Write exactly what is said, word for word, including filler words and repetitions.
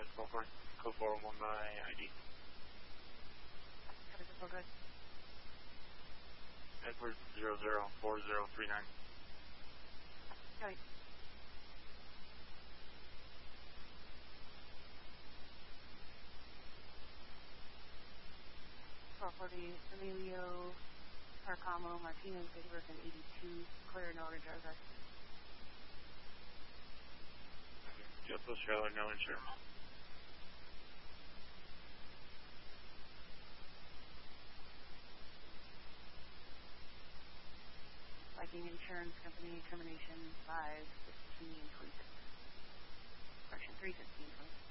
Code four, code four one by I D. What is it for good? Edward zero zero four zero three nine. Okay. twelve forty Emilio Arcamo Martinez, date of birth in eighty-two, clear, no redressor. Just those trailer, no insurance. Viking Insurance Company, termination five fifteen twenty-six. Correction, three fifteen twenty-six.